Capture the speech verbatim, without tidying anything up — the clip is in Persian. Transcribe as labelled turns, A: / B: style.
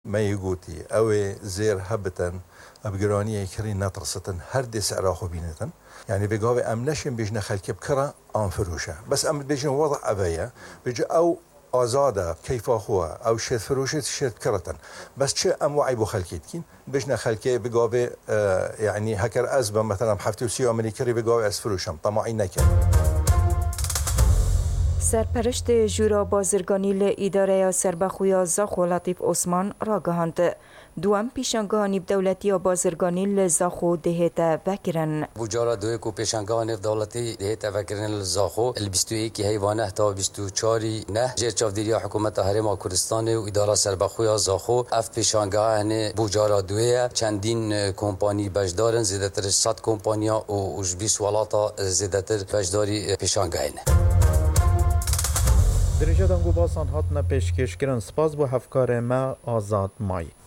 A: ما يقولي أو زير هبتن أبجرانية كري نطرستن هردي سعره خبينتن يعني بجاوب أمنشن بيجنا خلك بكرة عن فروشة بس أم بيجنا وضع أبايا بيجي أو آزاده كيف هو أو شد فروشة شد كرتن بس شيء أم وعي بخلكيتكين بيجنا خلك بجاوب آه يعني هكر أزبا مثلا بحفتي وسيو أمريكي بجاوب أس فروشم طمعي نكر.
B: سرپرشت جورا بازرگانی ل اداره سربخویا زاخو لطیف عثمان را گهاند دوام پیشنگاهانی دولتی بازرگانی ل زاخو دهتا وکرن
C: بوجارا دوی کو پیشنگاهانی دولتی دهتا وکرن ل زاخو ال بیست و یک حیوانه تا بیست و چهار نه جه چافدیری حکومت هرم کردستان و اداره سربخویا زاخو اف پیشنگاهانی بوجارا دوی چندین کمپانی بجدارن زیادتر صد کمپانیا و اوج بیست ولاتا زیادتر بجداری پیشنگاهین
D: درجه دنگو باسان هات نه پیشکش کرن سپاس بو هفکار ما آزاد مای